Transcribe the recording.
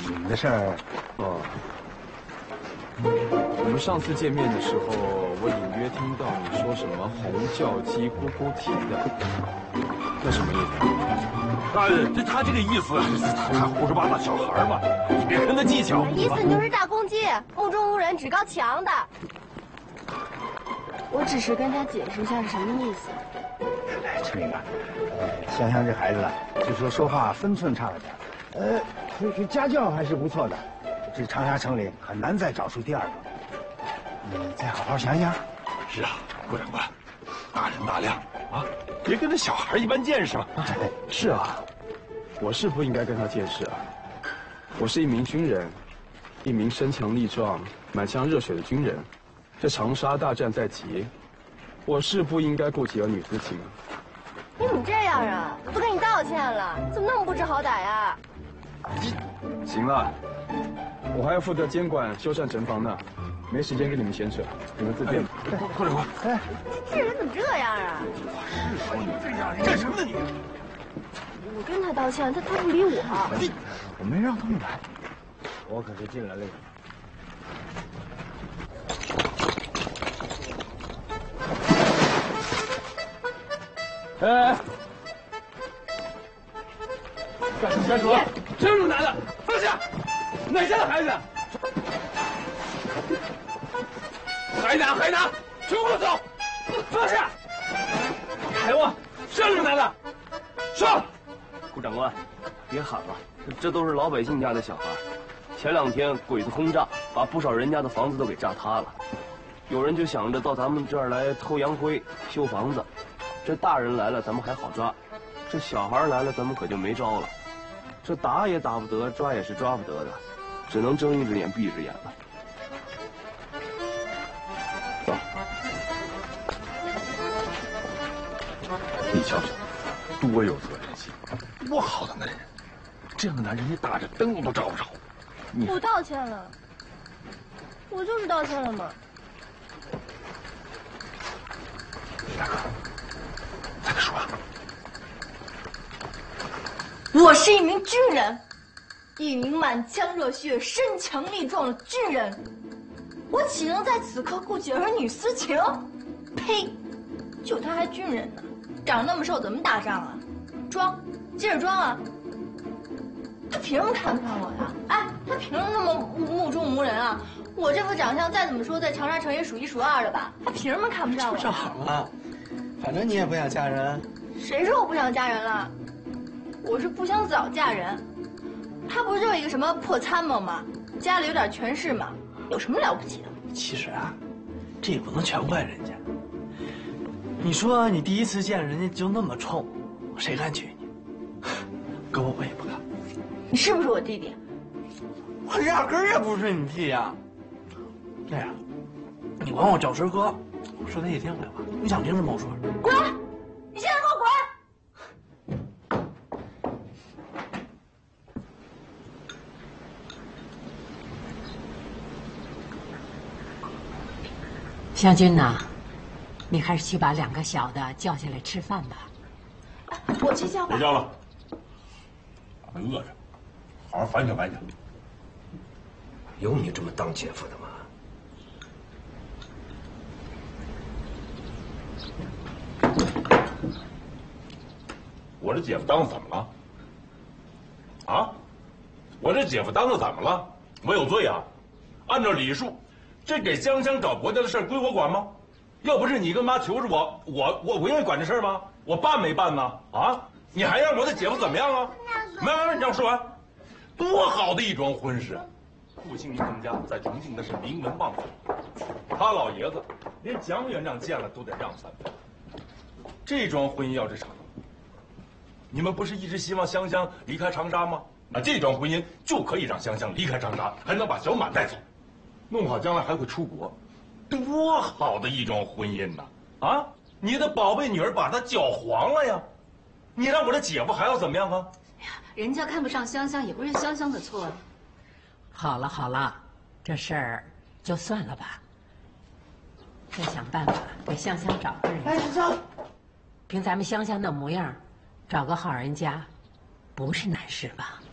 你们的事儿， 哦，我们上次见面的时候，我隐约听到你说什么“红叫鸡，咕咕啼”的，那什么意思？ 他这个意思，他胡说八道，小孩嘛，你别跟他计较。 意思你就是大公鸡，目中无人，趾高气扬的。我只是跟他解释一下是什么意思。 哎，春明啊，香香这孩子，就说话分寸差了点，这家教还是不错的。这长沙城里很难再找出第二个。你再好好想想。 是啊，郭长官，大人大量啊，别跟那小孩一般见识嘛。 是啊，我是不应该跟他见识啊。我是一名军人，一名身强力壮、满腔热血的军人。这长沙大战在即，我是不应该顾及儿女私情。 你怎么这样啊？都跟你道歉了，怎么那么不知好歹呀？ 行了，我还要负责监管修缮城防呢，没时间跟你们闲扯，你们自便吧。 郭长官， 这人怎么这样啊？ 是说你这样，你干什么呢你？ 我跟他道歉，他不理我。 我没让他们来，我可是尽了力。 哎，干什么干什么？谁有这么男的？放下！哪家的孩子？还拿！全给我走！放下！给我！谁有这么男的？上！ 顾长官，别喊了，这都是老百姓家的小孩。前2天鬼子轰炸，把不少人家的房子都给炸塌了。有人就想着到咱们这儿来偷洋灰、修房子。这大人来了，咱们还好抓；这小孩来了，咱们可就没招了。这打也打不得，抓也是抓不得的，只能睁一只眼闭一只眼了。走， 你瞧瞧，多有责任心，多好的男人！这样的男人，你打着灯笼都照不着。 我道歉了，我就是道歉了嘛。 大哥。再说， 我是一名军人，一名满腔热血、身强力壮的军人，我岂能在此刻顾及儿女私情？呸！就他还军人呢，长那么瘦怎么打仗啊？装，接着装啊！他凭什么看不上我呀？哎，他凭什么那么目中无人啊？我这副长相再怎么说，在长沙城也数1数2的吧？他凭什么看不上我？ 这好了。反正你也不想嫁人， 谁说我不想嫁人了？我是不想早嫁人。他不是就一个什么破参谋吗？家里有点权势嘛，有什么了不起的？ 其实啊，这也不能全怪人家。你说你第一次见人家就那么冲，谁敢娶你？搁我也不敢。 你是不是我弟弟？ 我压根儿也不是你弟呀。这样，你管我叫声哥，我说他也听来吧。你想听什么我说？ 滚！你现在给我滚！ 湘君呐，你还是去把2个小的叫下来吃饭吧。 我去叫吧。 别叫了，俺们饿着，好好反省反省。 有你这么当姐夫的吗？ 我这姐夫当的怎么了？啊？我这姐夫当的怎么了？我有罪啊！按照礼数，这给香香找婆家的事归我管吗？要不是你跟妈求着我愿意管这事吗？我办没办呢？啊？你还让我的姐夫怎么样啊？没，你让我说完。多好的一桩婚事！顾姓他们家在重庆那是名门望族，他老爷子连蒋院长见了都得让3分。这桩婚姻要是成，你们不是一直希望香香离开长沙吗？那这桩婚姻就可以让香香离开长沙，还能把小满带走，弄不好将来还会出国，多好的一桩婚姻呐！啊，你的宝贝女儿把她搅黄了呀！你让我的姐夫还要怎么样啊？ 哎呀，人家看不上香香，也不是香香的错啊。 好了好了，这事儿就算了吧。再想办法给香香找个人。 哎，香， 凭咱们香香那模样，找个好人家，不是难事吧？